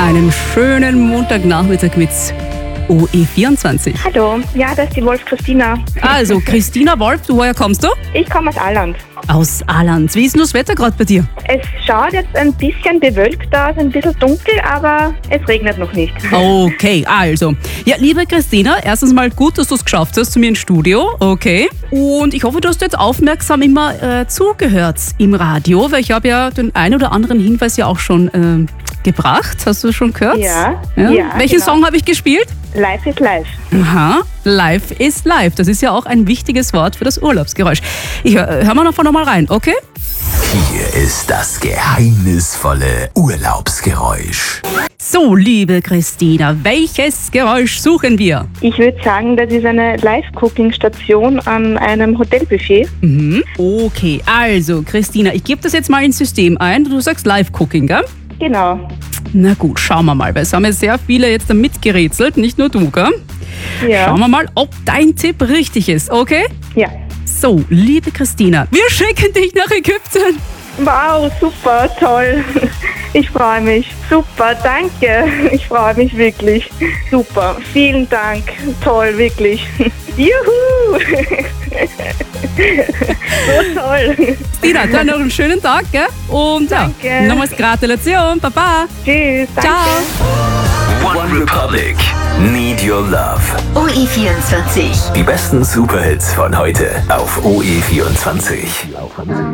Einen schönen Montagnachmittag mit OE24. Hallo, ja, das ist die Wolf Christina. Also, Christina Wolf, woher kommst du? Ich komme aus Alland. Aus Alland. Wie ist denn das Wetter gerade bei dir? Es schaut jetzt ein bisschen bewölkt aus, ein bisschen dunkel, aber es regnet noch nicht. Okay, also. Ja, liebe Christina, erstens mal gut, dass du es geschafft hast zu mir ins Studio. Okay. Und ich hoffe, du hast jetzt aufmerksam immer zugehört im Radio, weil ich habe ja den einen oder anderen Hinweis ja auch schon gebracht. Hast du schon gehört? Ja. Welchen Genau. Song habe ich gespielt? Life is life. Aha, live is live. Das ist ja auch ein wichtiges Wort für das Urlaubsgeräusch. Hör mal noch mal rein, okay? Hier ist das geheimnisvolle Urlaubsgeräusch. So, liebe Christina, welches Geräusch suchen wir? Ich würde sagen, das ist eine Live-Cooking-Station an einem Hotelbuffet. Okay, also Christina, ich gebe das jetzt mal ins System ein. Du sagst Live-Cooking, gell? Genau. Na gut, schauen wir mal, weil es haben ja sehr viele jetzt da mitgerätselt, nicht nur du, gell? Ja. Schauen wir mal, ob dein Tipp richtig ist, okay? Ja. So, liebe Christina, wir schicken dich nach Ägypten. Wow, super, toll. Ich freue mich. Super, danke. Ich freue mich wirklich. Super, vielen Dank. Toll, wirklich. Juhu! So toll. Christina, dann noch einen schönen Tag, gell? Und Danke. ja, nochmals Gratulation, Baba. Tschüss, danke. Ciao. One Republic, Need Your Love. OE24. Die besten Superhits von heute auf OE24.